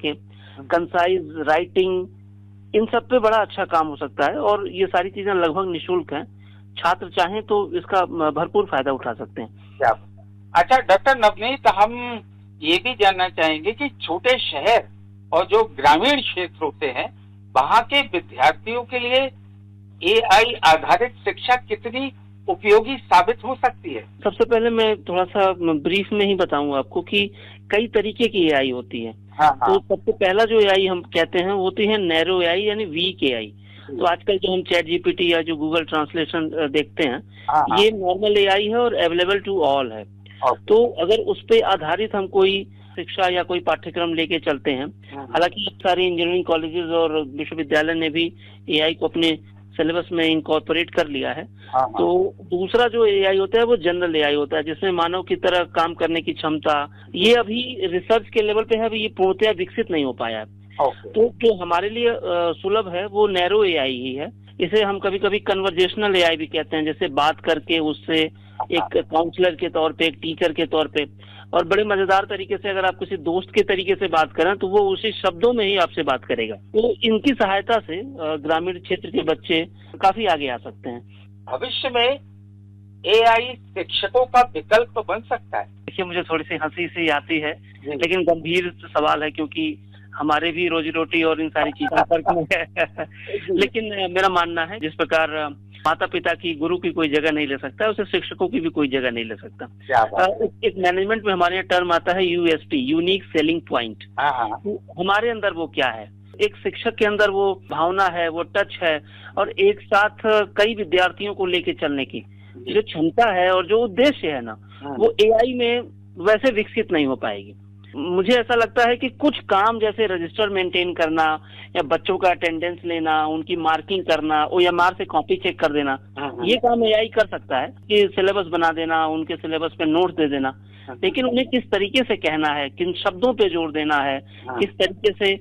सके, concise writing, इन सब पे बड़ा अच्छा काम हो सकता है और ये सारी चीजें लगभग निःशुल्क हैं। छात्र चाहें तो इसका भरपूर फायदा उठा सकते हैं। क्या अच्छा डॉक्टर नवनीत, हम ये भी जानना चाहेंगे कि छोटे शहर और जो ग्रामीण क्षेत्र होते हैं वहाँ के विद्यार्थियों के लिए एआई आधारित शिक्षा कितनी उपयोगी साबित हो सकती है? सबसे पहले मैं थोड़ा सा ब्रीफ में ही बताऊंगा आपको कि कई तरीके की एआई होती है। हाँ, तो सबसे पहला जो एआई हम कहते हैं होती है नैरो एआई यानी वीक एआई। तो आजकल जो हम चैट जीपीटी या जो गूगल ट्रांसलेशन देखते हैं, ये नॉर्मल एआई है और अवेलेबल टू ऑल है। तो अगर उस पे आधारित हम कोई शिक्षा या कोई पाठ्यक्रम लेके चलते हैं, हालांकि सारी इंजीनियरिंग कॉलेजेस और विश्वविद्यालय ने भी एआई को अपने सिलेबस में इनकॉर्पोरेट कर लिया है। तो दूसरा जो एआई होता है वो जनरल एआई होता है, जिसमें मानव की तरह काम करने की क्षमता, ये अभी रिसर्च के लेवल पे है, अभी ये पूर्णतया विकसित नहीं हो पाया है। तो जो हमारे लिए सुलभ है वो नैरो एआई ही है। इसे हम कभी कभी कन्वर्जेशनल एआई भी कहते हैं, जैसे बात करके उससे एक काउंसलर के तौर पे, एक टीचर के तौर पे, और बड़े मजेदार तरीके से अगर आप किसी दोस्त के तरीके से बात करें तो वो उसी शब्दों में ही आपसे बात करेगा। तो इनकी सहायता से ग्रामीण क्षेत्र के बच्चे काफी आगे आ सकते हैं। भविष्य में एआई शिक्षकों का विकल्प बन सकता है? देखिए, मुझे थोड़ी सी हंसी सी आती है, लेकिन गंभीर सवाल है, क्योंकि हमारे भी रोजी रोटी और इन सारी चीजों फर्क में है। लेकिन मेरा मानना है जिस प्रकार माता पिता की, गुरु की कोई जगह नहीं ले सकता, उसे शिक्षकों की भी कोई जगह नहीं ले सकता। एक मैनेजमेंट में हमारे यहाँ टर्म आता है यूएसपी, यूनिक सेलिंग पॉइंट। हमारे अंदर वो क्या है? एक शिक्षक के अंदर वो भावना है, वो टच है, और एक साथ कई विद्यार्थियों को लेके चलने की जो क्षमता है और जो उद्देश्य है ना, वो एआई में वैसे विकसित नहीं हो पाएगी। मुझे ऐसा लगता है कि कुछ काम जैसे रजिस्टर मेंटेन करना या बच्चों का अटेंडेंस लेना, उनकी मार्किंग करना, ओएमआर से कॉपी चेक कर देना, ये काम एआई कर सकता है कि सिलेबस बना देना, उनके सिलेबस पे नोट दे देना। लेकिन उन्हें किस तरीके से कहना है, किन शब्दों पे जोर देना है, किस तरीके से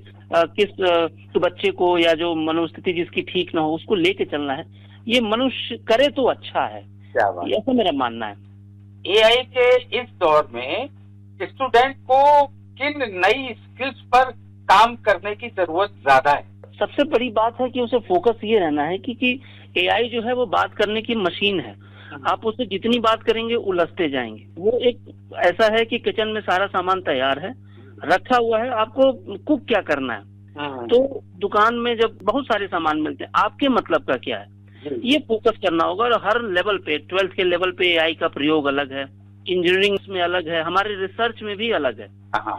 किस बच्चे को या जो मनोस्थिति जिसकी ठीक ना हो उसको लेके चलना है, ये मनुष्य करे तो अच्छा है, ऐसा मेरा मानना है। एआई के इस दौर में स्टूडेंट को किन नई स्किल्स पर काम करने की जरूरत ज्यादा है? सबसे बड़ी बात है कि उसे फोकस ये रहना है कि एआई जो है वो बात करने की मशीन है। आप उससे जितनी बात करेंगे उलझते जाएंगे। वो एक ऐसा है कि किचन में सारा सामान तैयार है, रखा हुआ है, आपको कुक क्या करना है। तो दुकान में जब बहुत सारे सामान मिलते हैं, आपके मतलब का क्या है, ये फोकस करना होगा। और हर लेवल पे, 12th के लेवल पे एआई का प्रयोग अलग है, इंजीनियरिंग में अलग है, हमारे रिसर्च में भी अलग है।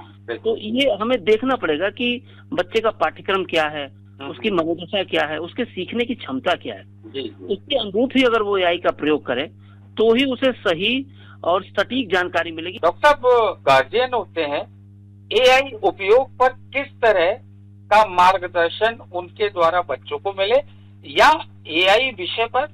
तो ये हमें देखना पड़ेगा कि बच्चे का पाठ्यक्रम क्या है, उसकी मनोदशा क्या है, उसके सीखने की क्षमता क्या है। उसके अनुरूप ही अगर वो एआई का प्रयोग करे तो ही उसे सही और सटीक जानकारी मिलेगी। डॉक्टर साहब, गार्जियन होते हैं, एआई उपयोग पर किस तरह का मार्गदर्शन उनके द्वारा बच्चों को मिले, या एआई विषय पर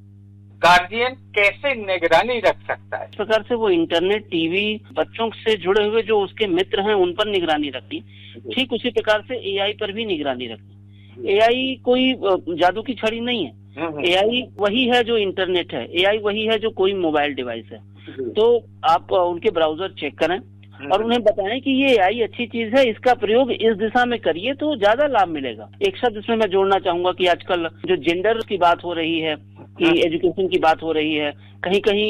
गार्जियन कैसे निगरानी रख सकता है? इस प्रकार से वो इंटरनेट, टीवी, बच्चों से जुड़े हुए जो उसके मित्र हैं उन पर निगरानी रखनी, ठीक उसी प्रकार से एआई पर भी निगरानी रखनी। एआई कोई जादू की छड़ी नहीं है। एआई वही है जो इंटरनेट है, एआई वही है जो कोई मोबाइल डिवाइस है। तो आप उनके ब्राउजर चेक करें और उन्हें बताएं कि ये एआई अच्छी चीज है, इसका प्रयोग इस दिशा में करिए तो ज्यादा लाभ मिलेगा। एक शब्द इसमें मैं जोड़ना चाहूंगा कि आजकल जो जेंडर की बात हो रही है, कि एजुकेशन की बात हो रही है, कहीं कहीं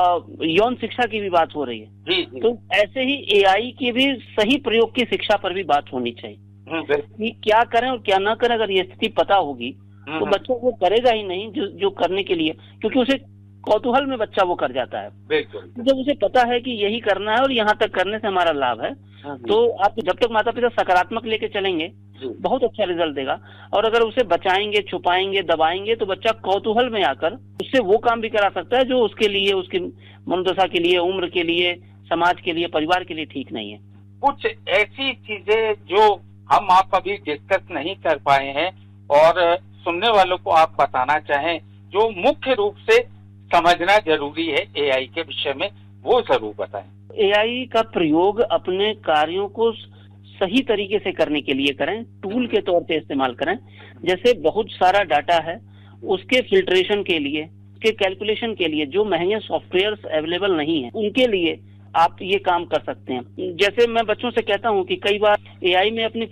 यौन शिक्षा की भी बात हो रही है, तो ऐसे ही एआई की भी सही प्रयोग की शिक्षा पर भी बात होनी चाहिए कि क्या करें और क्या ना करें। अगर ये स्थिति पता होगी तो बच्चा वो करेगा ही नहीं जो करने के लिए, क्योंकि उसे कौतूहल में बच्चा वो कर जाता है। जब उसे पता है कि यही करना है और यहाँ तक करने से हमारा लाभ है, तो आप जब तक माता पिता सकारात्मक लेके चलेंगे बहुत अच्छा रिजल्ट देगा। और अगर उसे बचाएंगे, छुपाएंगे, दबाएंगे तो बच्चा कौतूहल में आकर उससे वो काम भी करा सकता है जो उसके लिए, उसकी मनोदशा के लिए, उम्र के लिए, समाज के लिए, परिवार के लिए ठीक नहीं है। कुछ ऐसी चीजें जो हम आप अभी डिस्कस नहीं कर पाए हैं और सुनने वालों को आप बताना चाहें, जो मुख्य रूप से समझना जरूरी है एआई के विषय में, वो जरूर बताएं। एआई का प्रयोग अपने कार्यों को सही तरीके से करने के लिए करें, टूल के तौर पे इस्तेमाल करें। जैसे बहुत सारा डाटा है, उसके फिल्ट्रेशन के लिए, उसके कैलकुलेशन के लिए जो महंगे सॉफ्टवेयर्स अवेलेबल नहीं है, उनके लिए आप ये काम कर सकते हैं। जैसे मैं बच्चों से कहता हूँ कि कई बार एआई में अपनी